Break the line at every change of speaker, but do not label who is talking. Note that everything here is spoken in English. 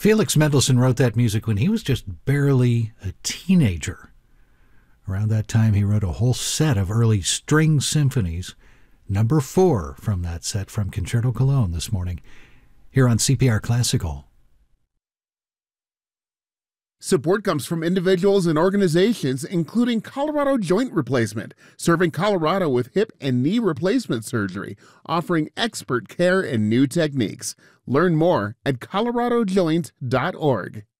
Felix Mendelssohn wrote that music when he was just barely a teenager. Around that time, he wrote a whole set of early string symphonies. Number 4 from that set from Concerto Cologne this morning, here on CPR Classical.
Support comes from individuals and organizations, including Colorado Joint Replacement, serving Colorado with hip and knee replacement surgery, offering expert care and new techniques. Learn more at coloradojoint.org.